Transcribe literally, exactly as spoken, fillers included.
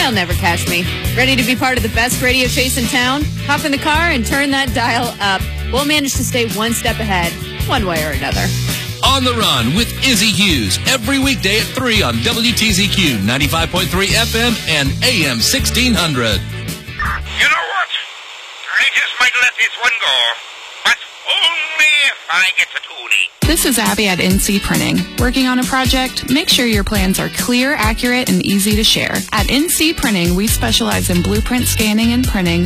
They'll never catch me. Ready to be part of the best radio chase in town? Hop in the car and turn that dial up. We'll manage to stay one step ahead, one way or another. On the Run with Izzy Hughes, every weekday at three on W T Z Q ninety-five point three F M and A M sixteen hundred. You know what? I just might let this one go. But only if I get to Toonie. This is Abby at N C Printing. Working on a project? Make sure your plans are clear, accurate, and easy to share. At N C Printing, we specialize in blueprint scanning and printing,